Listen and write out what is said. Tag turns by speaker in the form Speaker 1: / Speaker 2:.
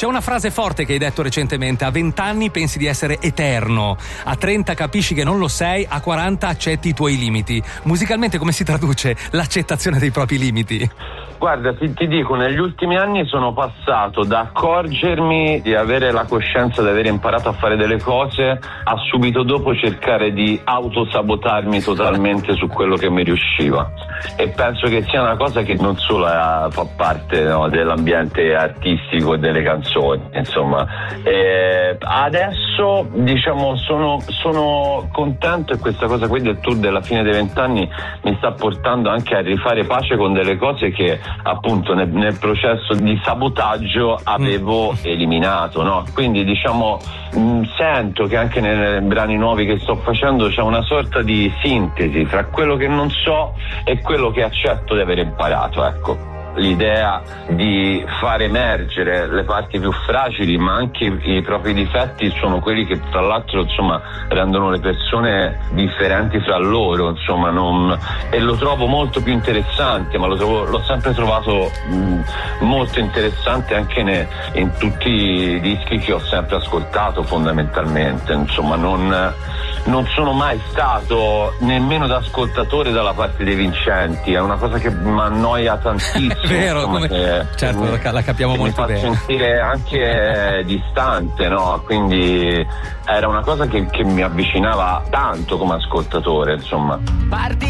Speaker 1: C'è una frase forte che hai detto recentemente: a 20 anni pensi di essere eterno, a 30 capisci che non lo sei, a 40 accetti i tuoi limiti. Musicalmente come si traduce l'accettazione dei propri limiti?
Speaker 2: Guarda, ti dico, negli ultimi anni sono passato da accorgermi di avere la coscienza di aver imparato a fare delle cose a subito dopo cercare di autosabotarmi totalmente su quello che mi riusciva, e penso che sia una cosa che non solo fa parte, no, dell'ambiente artistico e delle canzoni, insomma. Adesso diciamo sono contento, e questa cosa qui del tour della fine dei 20 anni mi sta portando anche a rifare pace con delle cose che appunto nel processo di sabotaggio avevo eliminato, no? Quindi diciamo sento che anche nei brani nuovi che sto facendo c'è una sorta di sintesi tra quello che non so e quello che accetto di aver imparato, ecco. L'idea di far emergere le parti più fragili ma anche i propri difetti sono quelli che tra l'altro insomma rendono le persone differenti fra loro, insomma, e lo trovo molto più interessante, ma l'ho sempre trovato molto interessante anche in tutti i dischi che ho sempre ascoltato, fondamentalmente, insomma. Non sono mai stato nemmeno da ascoltatore dalla parte dei vincenti, è una cosa che mi annoia tantissimo.
Speaker 1: Vero,
Speaker 2: insomma,
Speaker 1: certo, la capiamo molto bene.
Speaker 2: Mi fa sentire anche distante, no? Quindi era una cosa che mi avvicinava tanto come ascoltatore, insomma.
Speaker 3: Parti